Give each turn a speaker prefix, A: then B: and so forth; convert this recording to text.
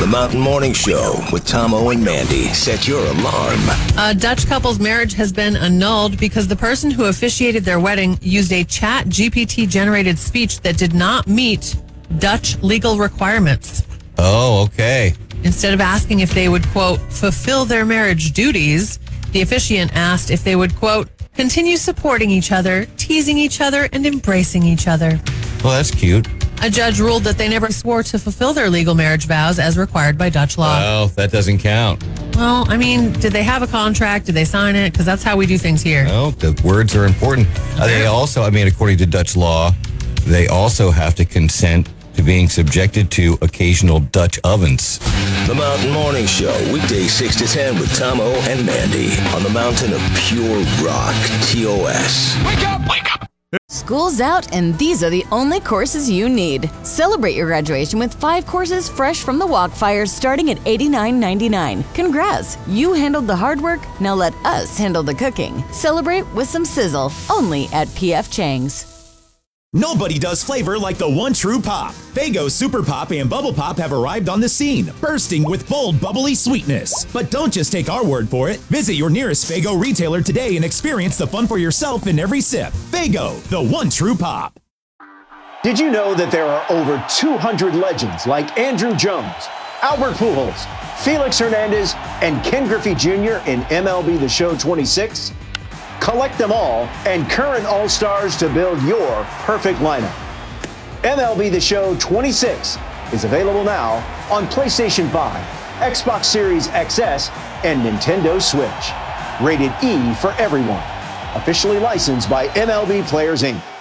A: The Mountain Morning Show with Tomo and Mandy. Set your alarm.
B: A Dutch couple's marriage has been annulled because the person who officiated their wedding used a chat GPT-generated speech that did not meet Dutch legal requirements.
C: Oh, okay.
B: Instead of asking if they would, quote, fulfill their marriage duties, the officiant asked if they would, quote, continue supporting each other, teasing each other, and embracing each other.
C: Well, that's cute.
B: A judge ruled that they never swore to fulfill their legal marriage vows as required by Dutch law.
C: Well, that doesn't count.
B: Well, I mean, did they have a contract? Did they sign it? Because that's how we do things here.
C: No, the words are important. They also, according to Dutch law, they also have to consent to being subjected to occasional Dutch ovens.
A: The Mountain Morning Show, weekdays 6 to 10 with Tomo and Mandy on the mountain of pure rock, TOS.
D: Wake up! Wake up!
E: School's out, and these are the only courses you need. Celebrate your graduation with 5 courses fresh from the Walkfire starting at $89.99. Congrats! You handled the hard work, now let us handle the cooking. Celebrate with some sizzle, only at P.F. Chang's.
F: Nobody does flavor like the one true pop. Faygo Super Pop and Bubble Pop have arrived on the scene, bursting with bold, bubbly sweetness. But don't just take our word for it. Visit your nearest Faygo retailer today and experience the fun for yourself in every sip. Faygo, the one true pop.
G: Did you know that there are over 200 legends like Andrew Jones, Albert Pujols, Felix Hernandez, and Ken Griffey Jr. in MLB The Show 26? Collect them all and current All-Stars to build your perfect lineup. MLB The Show 26 is available now on PlayStation 5, Xbox Series XS, and Nintendo Switch. Rated E for everyone. Officially licensed by MLB Players, Inc.